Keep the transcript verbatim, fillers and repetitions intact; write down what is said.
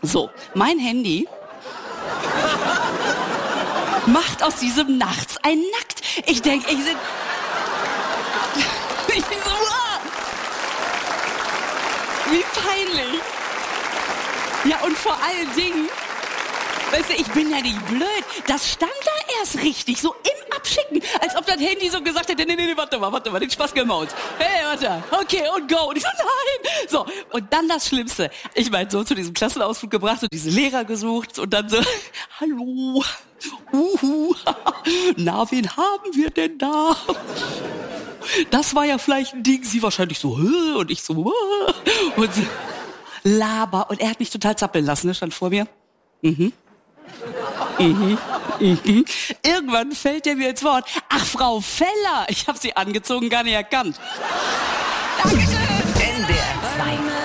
So, mein Handy macht aus diesem Nachts ein Nackt. Ich denke, ich sind... Ich bin so... Ah! Wie peinlich. Ja, und vor allen Dingen... Weißt du, ich bin ja nicht blöd. Das stand da erst richtig, so im Abschicken. Als ob das Handy so gesagt hätte, nee, nee, nee, warte mal, warte mal, den Spaß können wir uns. Hey, warte, okay, und go. Und ich so, nein. So, und dann das Schlimmste. Ich meine, so zu diesem Klassenausflug gebracht und diese Lehrer gesucht und dann so, hallo, uhu, na, wen haben wir denn da? Das war ja vielleicht ein Ding, sie wahrscheinlich so, Hö? Und ich so, Hö? Und sie, Laber. Und er hat mich total zappeln lassen, ne, stand vor mir. Mhm. Mhm. Mhm. Irgendwann fällt er mir ins Wort. Ach, Frau Feller, ich habe sie angezogen, gar nicht erkannt. Dankeschön.